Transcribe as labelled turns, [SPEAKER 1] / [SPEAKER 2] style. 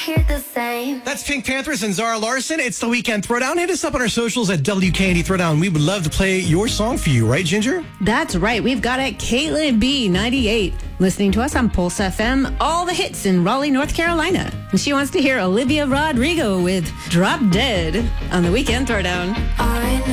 [SPEAKER 1] hear the same.
[SPEAKER 2] That's Pink Panthers and Zara Larson. It's the Weekend Throwdown. Hit us up on our socials at WKND Throwdown. We would love to play your song for you, right, Ginger?
[SPEAKER 3] That's right. We've got it. Caitlin B, 98, listening to us on Pulse FM, all the hits in Raleigh, North Carolina. And she wants to hear Olivia Rodrigo with Drop Dead on the Weekend Throwdown.